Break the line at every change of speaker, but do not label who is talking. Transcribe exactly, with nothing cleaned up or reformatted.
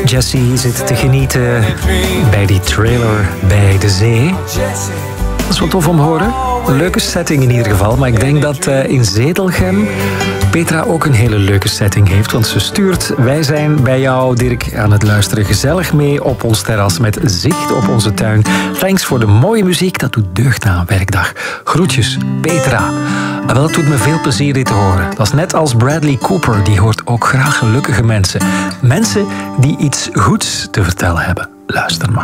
Jessie zit te genieten bij die trailer bij de zee. Dat is wel tof om te horen. Een leuke setting in ieder geval. Maar ik denk dat uh, in Zedelgem Petra ook een hele leuke setting heeft. Want ze stuurt, wij zijn bij jou, Dirk, aan het luisteren. Gezellig mee op ons terras met zicht op onze tuin. Thanks voor de mooie muziek. Dat doet deugd na een werkdag. Groetjes, Petra. En wel, dat doet me veel plezier dit te horen. Dat is net als Bradley Cooper. Die hoort ook graag gelukkige mensen. Mensen die iets goeds te vertellen hebben. Luister maar.